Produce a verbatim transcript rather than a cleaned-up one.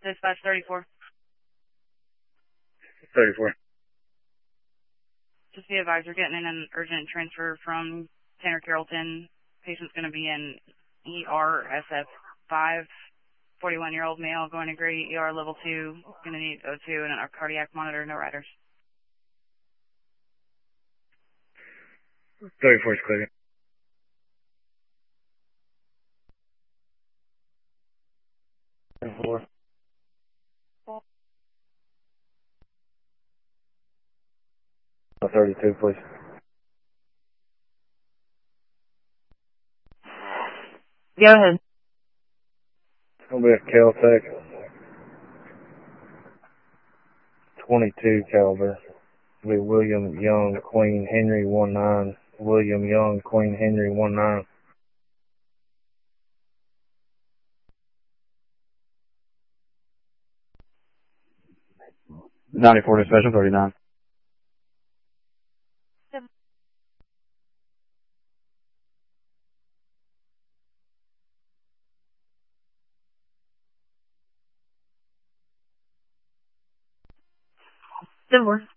Dispatch thirty-four. thirty-four. Just be advised, we're getting in an urgent transfer from Tanner Carrollton. Patient's going to be in E R S F five. forty-one-year-old male going to Grady E R level two. Going to need O two and a cardiac monitor, no riders. thirty-four is clear. thirty-four. thirty-two, please. Go ahead. It's going to be a Caltech twenty-two caliber. It'll be William Young, Queen Henry one nine. William Young, Queen Henry one nine. ninety-four to special thirty-nine. Silver.